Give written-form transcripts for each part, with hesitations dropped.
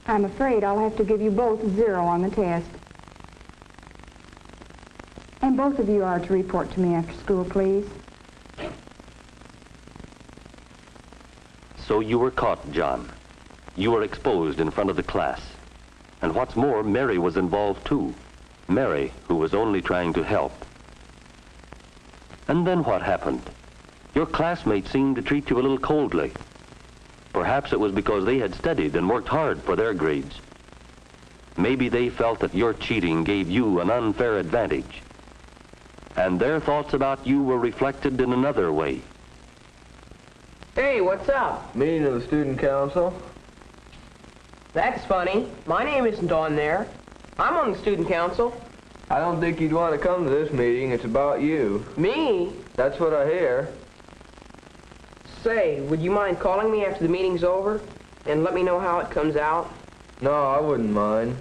I'm afraid I'll have to give you both 0 on the test. And both of you are to report to me after school, please. So you were caught, John. You were exposed in front of the class. And what's more, Mary was involved too. Mary, who was only trying to help. And then what happened? Your classmates seemed to treat you a little coldly. Perhaps it was because they had studied and worked hard for their grades. Maybe they felt that your cheating gave you an unfair advantage. And their thoughts about you were reflected in another way. Hey, what's up? Meeting of the student council. That's funny. My name isn't on there. I'm on the student council. I don't think you'd want to come to this meeting. It's about you. Me? That's what I hear. Say, would you mind calling me after the meeting's over and let me know how it comes out? No, I wouldn't mind.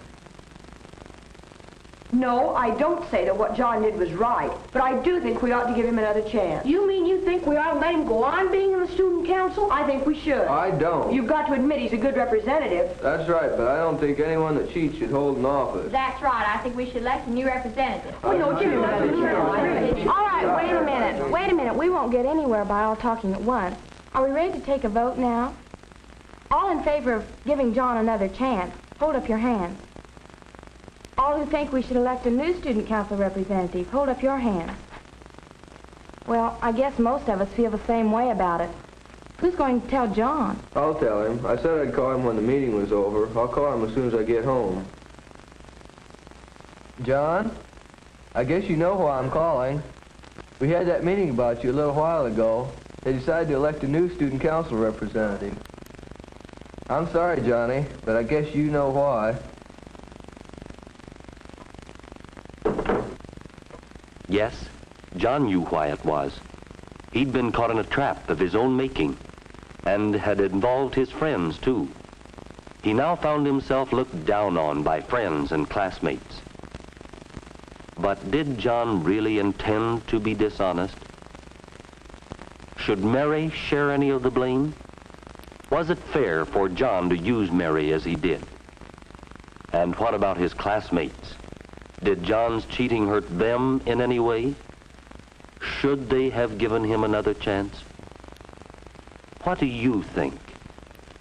No, I don't say that what John did was right, but I do think we ought to give him another chance. You mean you think we ought to let him go on being in the student council? I think we should. I don't. You've got to admit he's a good representative. That's right, but I don't think anyone that cheats should hold an office. That's right. I think we should elect a new representative. Oh, no, give him another chance. All right, wait a minute. Wait a minute. We won't get anywhere by all talking at once. Are we ready to take a vote now? All in favor of giving John another chance, hold up your hands. All who think we should elect a new student council representative, hold up your hands. Well, I guess most of us feel the same way about it. Who's going to tell John? I'll tell him. I said I'd call him when the meeting was over. I'll call him as soon as I get home. John, I guess you know why I'm calling. We had that meeting about you a little while ago. They decided to elect a new student council representative. I'm sorry, Johnny, but I guess you know why. Yes, John knew why it was. He'd been caught in a trap of his own making and had involved his friends, too. He now found himself looked down on by friends and classmates. But did John really intend to be dishonest? Should Mary share any of the blame? Was it fair for John to use Mary as he did? And what about his classmates? Did John's cheating hurt them in any way? Should they have given him another chance? What do you think?